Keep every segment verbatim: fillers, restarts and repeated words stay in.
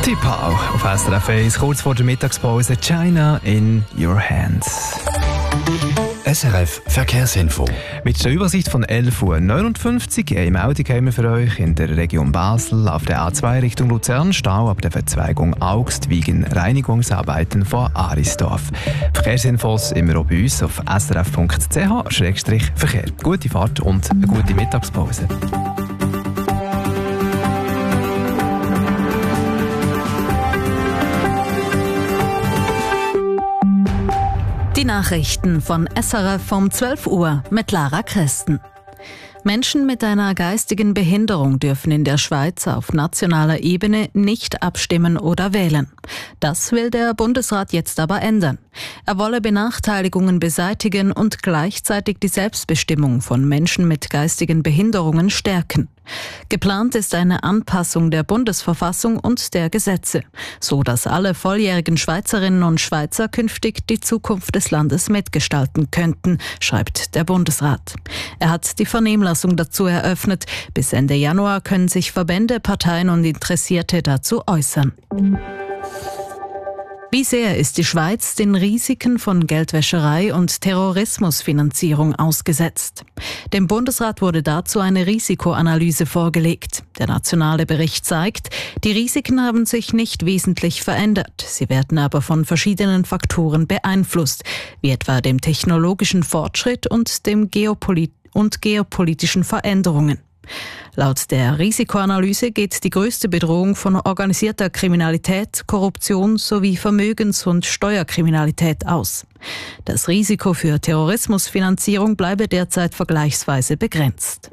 Tipau auf S R F eins, kurz vor der Mittagspause. China in your hands. S R F Verkehrsinfo. Mit der Übersicht von elf Uhr neunundfünfzig eine Meldung haben wir für euch in der Region Basel auf der A zwei Richtung Luzern, Stau ab der Verzweigung Augst wegen Reinigungsarbeiten vor Arisdorf. Verkehrsinfos immer auch bei uns auf s r f punkt c h slash verkehr. Gute Fahrt und eine gute Mittagspause. Die Nachrichten von S R F um zwölf Uhr mit Lara Christen. Menschen mit einer geistigen Behinderung dürfen in der Schweiz auf nationaler Ebene nicht abstimmen oder wählen. Das will der Bundesrat jetzt aber ändern. Er wolle Benachteiligungen beseitigen und gleichzeitig die Selbstbestimmung von Menschen mit geistigen Behinderungen stärken. Geplant ist eine Anpassung der Bundesverfassung und der Gesetze, so dass alle volljährigen Schweizerinnen und Schweizer künftig die Zukunft des Landes mitgestalten könnten, schreibt der Bundesrat. Er hat die Vernehmlassung dazu eröffnet. Bis Ende Januar können sich Verbände, Parteien und Interessierte dazu äußern. Wie sehr ist die Schweiz den Risiken von Geldwäscherei und Terrorismusfinanzierung ausgesetzt? Dem Bundesrat wurde dazu eine Risikoanalyse vorgelegt. Der nationale Bericht zeigt, die Risiken haben sich nicht wesentlich verändert. Sie werden aber von verschiedenen Faktoren beeinflusst, wie etwa dem technologischen Fortschritt und dem Geopolit- und geopolitischen Veränderungen. Laut der Risikoanalyse geht die größte Bedrohung von organisierter Kriminalität, Korruption sowie Vermögens- und Steuerkriminalität aus. Das Risiko für Terrorismusfinanzierung bleibe derzeit vergleichsweise begrenzt.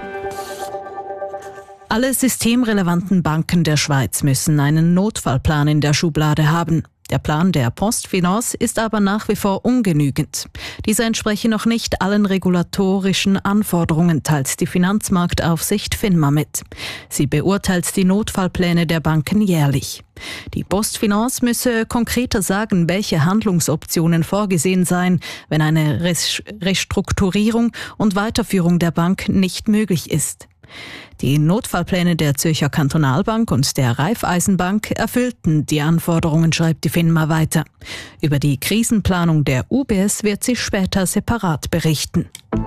Alle systemrelevanten Banken der Schweiz müssen einen Notfallplan in der Schublade haben. Der Plan der PostFinance ist aber nach wie vor ungenügend. Dieser entspreche noch nicht allen regulatorischen Anforderungen, teilt die Finanzmarktaufsicht FINMA mit. Sie beurteilt die Notfallpläne der Banken jährlich. Die PostFinance müsse konkreter sagen, welche Handlungsoptionen vorgesehen seien, wenn eine Restrukturierung und Weiterführung der Bank nicht möglich ist. Die Notfallpläne der Zürcher Kantonalbank und der Raiffeisenbank erfüllten die Anforderungen, schreibt die FINMA weiter. Über die Krisenplanung der U B S wird sie später separat berichten.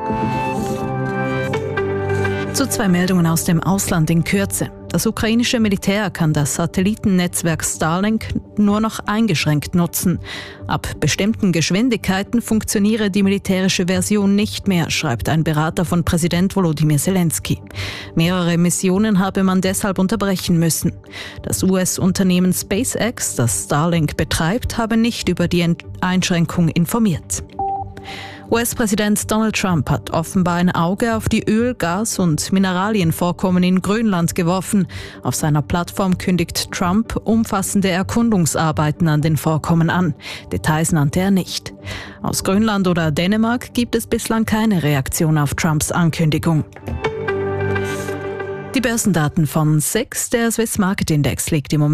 Zu zwei Meldungen aus dem Ausland in Kürze. Das ukrainische Militär kann das Satellitennetzwerk Starlink nur noch eingeschränkt nutzen. Ab bestimmten Geschwindigkeiten funktioniere die militärische Version nicht mehr, schreibt ein Berater von Präsident Volodymyr Zelensky. Mehrere Missionen habe man deshalb unterbrechen müssen. Das U S-Unternehmen SpaceX, das Starlink betreibt, habe nicht über die Einschränkung informiert. U S-Präsident Donald Trump hat offenbar ein Auge auf die Öl-, Gas- und Mineralienvorkommen in Grönland geworfen. Auf seiner Plattform kündigt Trump umfassende Erkundungsarbeiten an den Vorkommen an. Details nannte er nicht. Aus Grönland oder Dänemark gibt es bislang keine Reaktion auf Trumps Ankündigung. Die Börsendaten von S I X, der Swiss Market Index, liegt im Moment